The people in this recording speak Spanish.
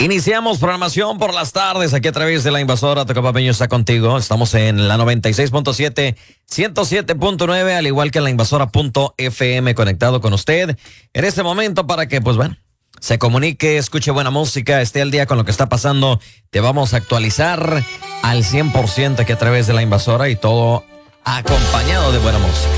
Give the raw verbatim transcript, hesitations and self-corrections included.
Iniciamos programación por las tardes aquí a través de la Invasora. Tocapapeño está contigo. Estamos en la noventa y seis punto siete, ciento siete punto nueve, al igual que en la invasora punto f m, conectado con usted en este momento para que, pues bueno, se comunique, escuche buena música, esté al día con lo que está pasando. Te vamos a actualizar al cien por ciento aquí a través de la Invasora y todo acompañado de buena música.